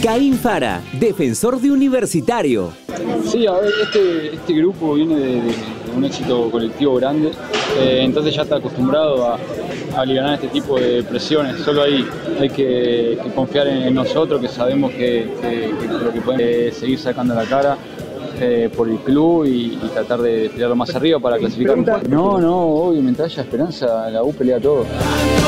Caín Fara, defensor de Universitario. Sí, a ver, este grupo viene de un éxito colectivo grande, entonces ya está acostumbrado a aliviar este tipo de presiones. Solo hay que confiar en nosotros, que sabemos que lo que podemos seguir sacando la cara por el club y tratar de tirarlo más arriba para clasificar. No, obvio, mientras haya esperanza, la U pelea todo.